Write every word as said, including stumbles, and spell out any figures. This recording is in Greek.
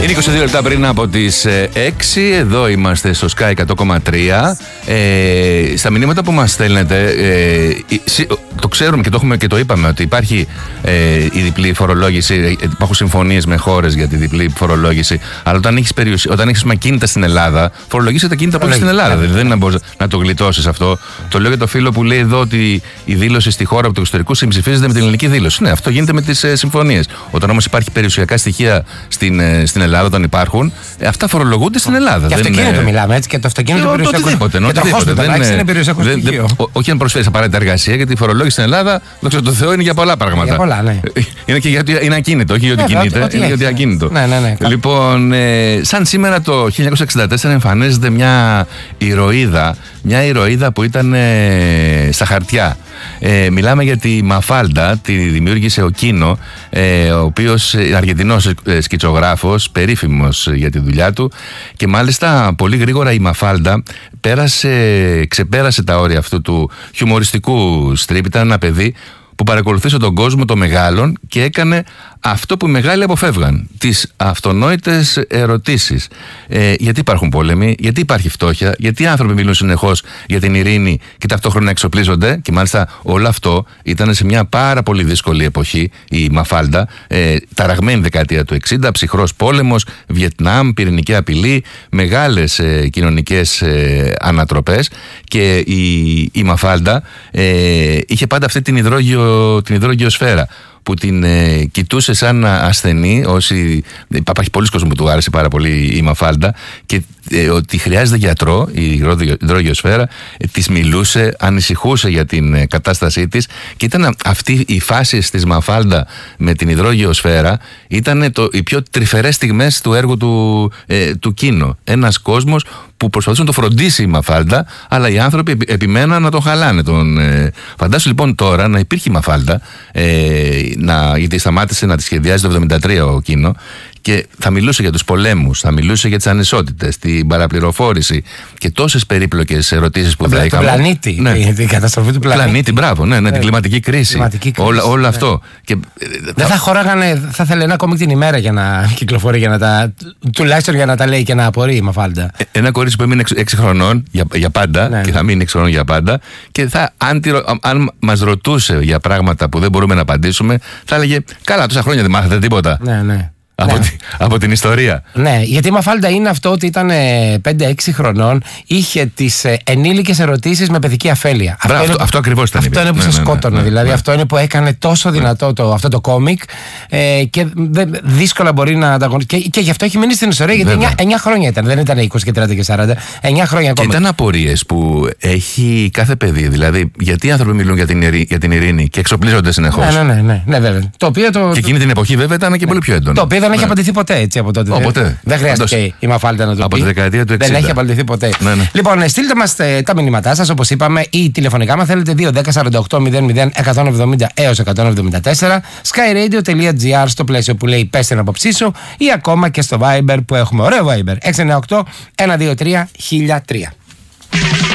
Είναι είκοσι δύο λεπτά πριν από τις έξι. Εδώ είμαστε στο Sky εκατό κόμμα τρία. Ε, στα μηνύματα που μας στέλνετε, ε, το ξέρουμε και το, έχουμε, και το είπαμε ότι υπάρχει ε, η διπλή φορολόγηση. Υπάρχουν συμφωνίες με χώρες για τη διπλή φορολόγηση. Αλλά όταν έχεις, περιουσ... όταν έχεις ακίνητα στην Ελλάδα, φορολογείσαι τα ακίνητα που έχεις στην Ελλάδα. Δηλαδή δεν μπορεί να το γλιτώσεις αυτό. Το λέω για το φίλο που λέει εδώ ότι η δήλωση στη χώρα από το εξωτερικό συμψηφίζεται με την ελληνική δήλωση. Ναι, αυτό γίνεται με τις ε, συμφωνίες. Όταν όμως υπάρχει περιουσιακά στοιχεία στην, ε, στην Ελλάδα, όταν υπάρχουν, ε, αυτά φορολογούνται στην Ελλάδα. Και αυτοκίνητο είναι... μιλάμε έτσι, και το αυτοκίνητο είναι περιουσιακό. Οτιδήποτε. Και το hospital, δεν είναι περιουσιακό στοιχείο. Όχι αν προσφέρεις απαραίτητα εργασία, γιατί η φορολόγηση στην Ελλάδα, δόξα τω Θεώ, είναι για πολλά πράγματα. Για πολλά, ναι. Είναι και γιατί είναι ακίνητο, όχι γιατί κινείται, είναι γιατί ακίνητο. Ναι, ναι, ναι. Λοιπόν, ε, σαν σήμερα το χίλια εννιακόσια εξήντα τέσσερα εμφανίζεται μια ηρωίδα, μια ηρωίδα που ήταν ε, στα χαρτιά. Ε, μιλάμε για τη Μαφάλντα, τη δημιούργησε ο Κίνο, ε, ο οποίος είναι Αργεντινός ε, σκητσογράφος, περίφημος για τη δουλειά του, και μάλιστα πολύ γρήγορα η Μαφάλντα πέρασε, ξεπέρασε τα όρια αυτού του χιουμοριστικού στριπ. Ήταν ένα παιδί που παρακολουθούσε τον κόσμο των μεγάλων και έκανε αυτό που οι μεγάλοι αποφεύγαν, τις αυτονόητες ερωτήσεις. Ε, γιατί υπάρχουν πόλεμοι, γιατί υπάρχει φτώχεια, γιατί οι άνθρωποι μιλούν συνεχώς για την ειρήνη και ταυτόχρονα εξοπλίζονται, και μάλιστα όλο αυτό ήταν σε μια πάρα πολύ δύσκολη εποχή, η Μαφάλντα, ε, ταραγμένη δεκαετία του εξήντα, ψυχρός πόλεμος, Βιετνάμ, πυρηνική απειλή, μεγάλες ε, κοινωνικές ε, ανατροπές, και η, η Μαφάλντα ε, είχε πάντα αυτή την υδρόγειο, την υδρόγειο σφαίρα, που την ε, κοιτούσε σαν ασθενή. Όσοι, υπάρχει πολλοί κόσμοι που του άρεσε πάρα πολύ η Μαφάλντα, και ε, ότι χρειάζεται γιατρό, η υδρόγειο σφαίρα, ε, της μιλούσε, ανησυχούσε για την ε, κατάστασή της, και ήταν αυτή η φάση της Μαφάλντα με την υδρόγειο σφαίρα, ήταν το, οι πιο τρυφερές στιγμές του έργου του, ε, του Κίνο. Ένας κόσμος που προσπαθούσε να το φροντίσει η Μαφάλντα, αλλά οι άνθρωποι επιμέναν να τον χαλάνε. Τον, ε, φαντάσου λοιπόν τώρα να υπήρχε η Μαφάλντα, ε, να, γιατί σταμάτησε να τη σχεδιάζει το εβδομήντα τρία ο Κίνο, και θα μιλούσε για τους πολέμους, θα μιλούσε για τις ανισότητες, την παραπληροφόρηση και τόσες περίπλοκες ερωτήσεις που θα είχαμε. Τον πλανήτη, ναι. την καταστροφή του πλανήτη. πλανήτη μπράβο, ναι, ναι, την κλιματική κρίση. Κλιματική κρίση όλα, όλα ναι. αυτό. Και, δεν θα χωράγανε, θα ήθελε ένα κόμικ την ημέρα για να κυκλοφορεί, για να τα, τουλάχιστον για να τα λέει και να απορεί η Μαφάλντα. Ένα κορίτσι που έμεινε έξι χρονών για, για πάντα, ναι, και ναι. θα μείνει έξι χρονών για πάντα, και θα, αν, αν μας ρωτούσε για πράγματα που δεν μπορούμε να απαντήσουμε, θα έλεγε καλά, τόσα χρόνια δεν μάθατε τίποτα. Ναι, ναι. Από, ναι. τη, από την ιστορία. Ναι, γιατί η Μαφάλντα είναι αυτό ότι ήταν πέντε έξι χρονών, είχε τις ε, ενήλικες ερωτήσεις με παιδική αφέλεια. Μπράβο, αυτό, αυτό, αυτό ακριβώς ήταν. Αυτό είναι που ναι, σε ναι, σκότωνε. Ναι, δηλαδή, ναι. αυτό είναι που έκανε τόσο δυνατό ναι. το, αυτό το κόμικ, ε, και δε, δύσκολα μπορεί να ανταγωνιστεί. Και, και γι' αυτό έχει μείνει στην ιστορία, γιατί εννιά χρόνια ήταν. Δεν ήταν είκοσι και τριάντα και σαράντα. εννιά χρόνια ακόμα. Και ήταν απορίες που έχει κάθε παιδί. Δηλαδή, γιατί οι άνθρωποι μιλούν για την, ειρή, για την ειρήνη και εξοπλίζονται συνεχώς. Ναι, ναι, ναι, ναι, βέβαια. Το οποίο το, και εκείνη την εποχή, βέβαια, ήταν και ναι. πολύ πιο έντονο. Το οποίο δεν έχει απαντηθεί ποτέ έτσι από τότε. Ποτέ. Δεν χρειάζεται και η Μαφάλντα να το από πει. Από τη δεκαετία του εξήντα. Δεν έχει απαντηθεί ποτέ. Ναι, ναι. Λοιπόν, στείλτε μας τα μηνύματά σας, όπως είπαμε, ή τηλεφωνικά, μα θέλετε, δύο δέκα σαράντα οκτώ μηδέν μηδέν εκατόν εβδομήντα έως εκατόν εβδομήντα τέσσερα, skyradio.gr στο πλαίσιο που λέει πες την άποψή σου, ή ακόμα και στο Viber που έχουμε ωραίο Viber έξι εννιά οκτώ ένα δύο τρία χίλια τρία.